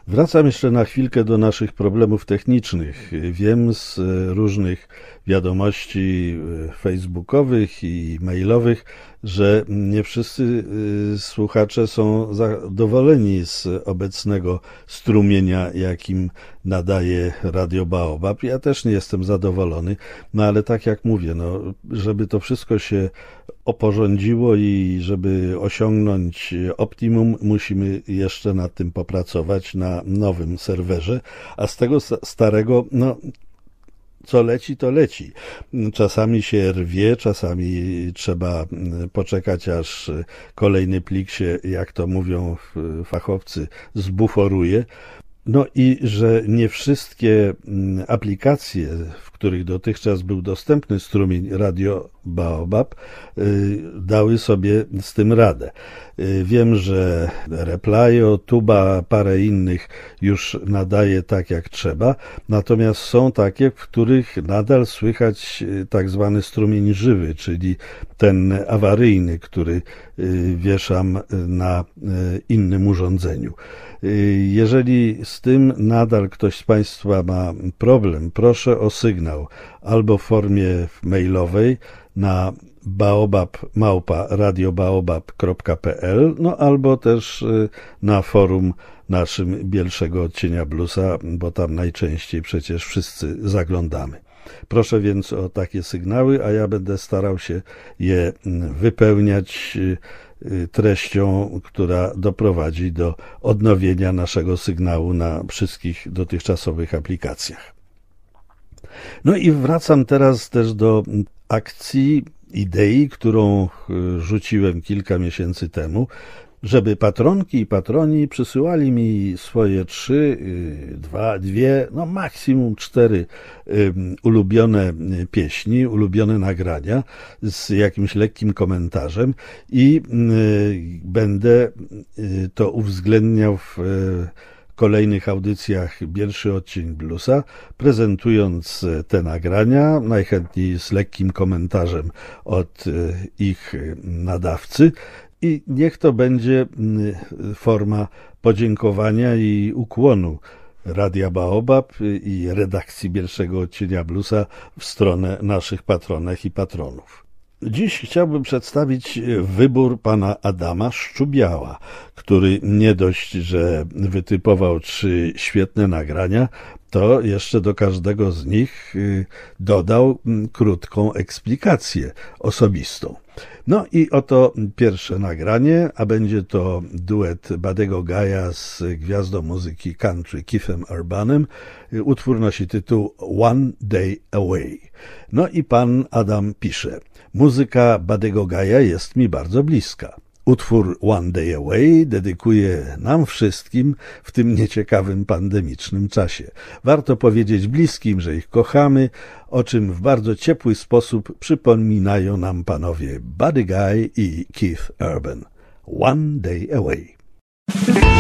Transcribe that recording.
Wracam jeszcze na chwilkę do naszych problemów technicznych. Wiem z różnych wiadomości facebookowych i mailowych, że nie wszyscy słuchacze są zadowoleni z obecnego strumienia, jakim nadaje Radio Baobab. Ja też nie jestem zadowolony, no ale tak jak mówię, żeby to wszystko się oporządziło i żeby osiągnąć optimum, musimy jeszcze nad tym popracować na nowym serwerze, a z tego starego, co leci, to leci. Czasami się rwie, czasami trzeba poczekać, aż kolejny plik się, jak to mówią fachowcy, zbuforuje. No i że nie wszystkie aplikacje, w których dotychczas był dostępny strumień Radio Baobab, dały sobie z tym radę. Wiem, że Replyo, Tuba, parę innych już nadaje tak jak trzeba, natomiast są takie, w których nadal słychać tak zwany strumień żywy, czyli ten awaryjny, który wieszam na innym urządzeniu. Jeżeli z tym nadal ktoś z Państwa ma problem, proszę o sygnał albo w formie mailowej na baobab@radiobaobab.pl, albo też na forum naszym Bielszego Odcienia Bluesa, bo tam najczęściej przecież wszyscy zaglądamy. Proszę więc o takie sygnały, a ja będę starał się je wypełniać treścią, która doprowadzi do odnowienia naszego sygnału na wszystkich dotychczasowych aplikacjach. No i wracam teraz też do akcji, idei, którą rzuciłem kilka miesięcy temu, żeby patronki i patroni przysyłali mi swoje 3, 2, maksimum 4 ulubione pieśni, ulubione nagrania z jakimś lekkim komentarzem i będę to uwzględniał w kolejnych audycjach Bielszy Odcień Bluesa, prezentując te nagrania, najchętniej z lekkim komentarzem od ich nadawcy. I niech to będzie forma podziękowania i ukłonu Radia Baobab i redakcji Bielszego Odcienia Bluesa w stronę naszych patronek i patronów. Dziś chciałbym przedstawić wybór pana Adama Szczubiała, który nie dość, że wytypował 3 świetne nagrania, to jeszcze do każdego z nich dodał krótką eksplikację osobistą. No i oto pierwsze nagranie, a będzie to duet Buddego Guy'a z gwiazdą muzyki country Keithem Urbanem. Utwór nosi tytuł One Day Away. No i pan Adam pisze: muzyka Buddego Guy'a jest mi bardzo bliska. Utwór One Day Away dedykuję nam wszystkim w tym nieciekawym pandemicznym czasie. Warto powiedzieć bliskim, że ich kochamy, o czym w bardzo ciepły sposób przypominają nam panowie Buddy Guy i Keith Urban. One Day Away.